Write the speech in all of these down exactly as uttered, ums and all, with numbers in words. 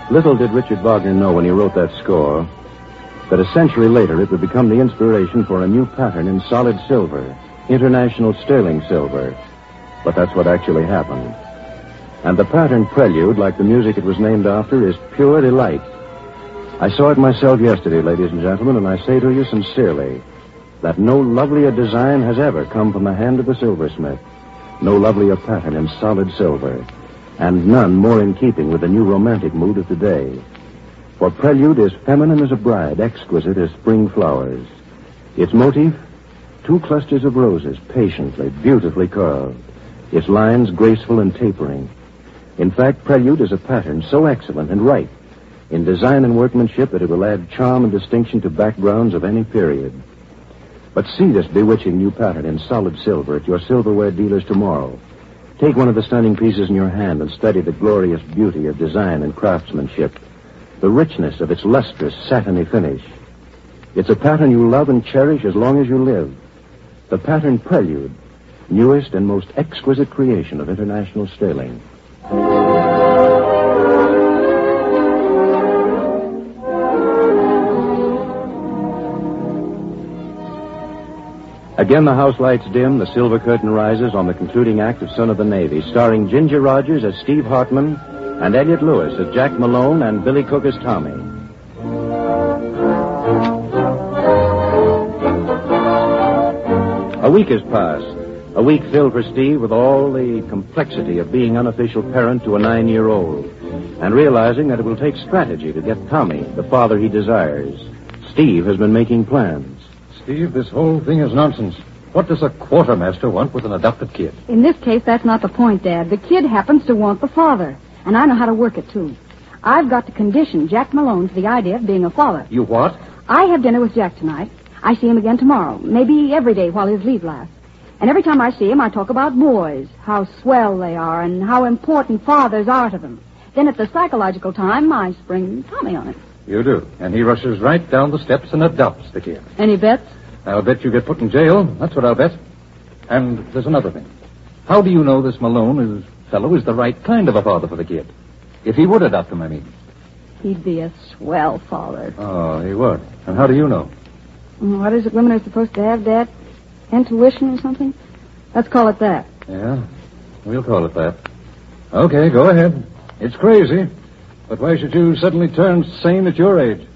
Little did Richard Wagner know when he wrote that score that a century later it would become the inspiration for a new pattern in solid silver, international sterling silver. But that's what actually happened. And the pattern Prelude, like the music it was named after, is pure delight. I saw it myself yesterday, ladies and gentlemen, and I say to you sincerely that no lovelier design has ever come from the hand of a silversmith. No lovelier pattern in solid silver, and none more in keeping with the new romantic mood of today. For Prelude is feminine as a bride, exquisite as spring flowers. Its motif, two clusters of roses, patiently, beautifully curved. Its lines graceful and tapering. In fact, Prelude is a pattern so excellent and right in design and workmanship that it will add charm and distinction to backgrounds of any period. But see this bewitching new pattern in solid silver at your silverware dealers tomorrow. Take one of the stunning pieces in your hand and study the glorious beauty of design and craftsmanship, the richness of its lustrous, satiny finish. It's a pattern you love and cherish as long as you live. The pattern Prelude, newest and most exquisite creation of international sterling. Again, the house lights dim, the silver curtain rises on the concluding act of Son of the Navy, starring Ginger Rogers as Steve Hartman and Elliot Lewis as Jack Malone and Billy Cook as Tommy. A week has passed. A week filled for Steve with all the complexity of being unofficial parent to a nine-year-old and realizing that it will take strategy to get Tommy the father he desires. Steve has been making plans. Steve, this whole thing is nonsense. What does a quartermaster want with an adopted kid? In this case, that's not the point, Dad. The kid happens to want the father, and I know how to work it, too. I've got to condition Jack Malone to the idea of being a father. You what? I have dinner with Jack tonight. I see him again tomorrow, maybe every day while his leave lasts. And every time I see him, I talk about boys, how swell they are, and how important fathers are to them. Then at the psychological time, I spring Tommy on it. You do. And he rushes right down the steps and adopts the kid. Any bets? I'll bet you get put in jail. That's what I'll bet. And there's another thing. How do you know this Malone is, fellow is the right kind of a father for the kid? If he would adopt him, I mean. He'd be a swell father. Oh, he would. And how do you know? What is it women are supposed to have, Dad? Intuition or something? Let's call it that. Yeah, we'll call it that. Okay, go ahead. It's crazy. But why should you suddenly turn sane at your age?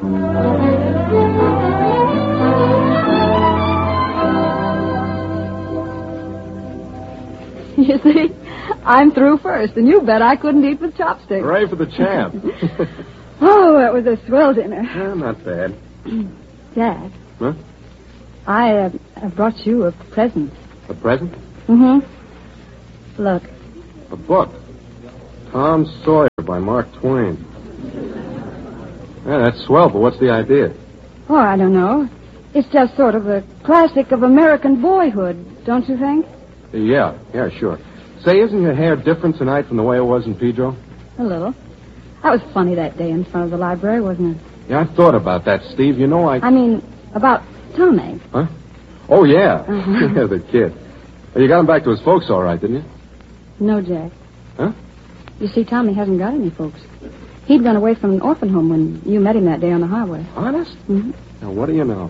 You see, I'm through first, and you bet I couldn't eat with chopsticks. Hooray for the champ. Oh, that was a swell dinner. Yeah, not bad. Dad. Huh? I uh, I brought you a present. A present? Mm-hmm. Look. A book. Tom Sawyer by Mark Twain. Yeah, that's swell, but what's the idea? Oh, I don't know. It's just sort of a classic of American boyhood, don't you think? Yeah, yeah, sure. Say, isn't your hair different tonight from the way it was in Pedro? A little. That was funny that day in front of the library, wasn't it? Yeah, I thought about that, Steve. You know, I... I mean, about Tommy. Huh? Oh, yeah. Uh-huh. Yeah, the kid. Well, you got him back to his folks all right, didn't you? No, Jack. Huh? You see, Tommy hasn't got any folks. He'd run away from an orphan home when you met him that day on the highway. Honest? Mm-hmm. Now, what do you know?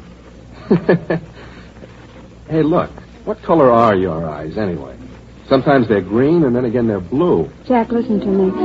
Hey, look. What color are your eyes, anyway? Sometimes they're green, and then again they're blue. Jack, listen to me.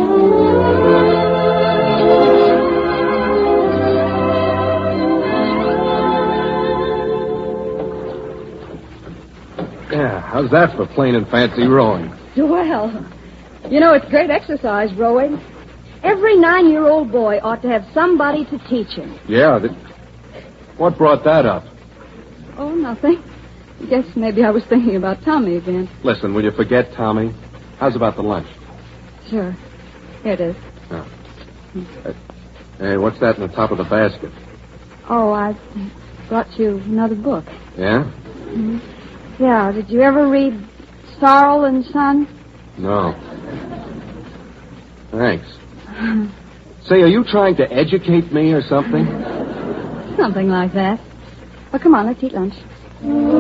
Yeah, how's that for plain and fancy rowing? Well, you know, it's great exercise, rowing. Every nine-year-old boy ought to have somebody to teach him. Yeah, that... What brought that up? Oh, nothing. I guess maybe I was thinking about Tommy again. Listen, will you forget Tommy? How's about the lunch? Sure. Here it is. Oh. Uh, hey, what's that in the top of the basket? Oh, I brought you another book. Yeah? Mm-hmm. Yeah, did you ever read Sorrel and Son? No. Thanks. Say, are you trying to educate me or something? Something like that. Well, come on, let's eat lunch.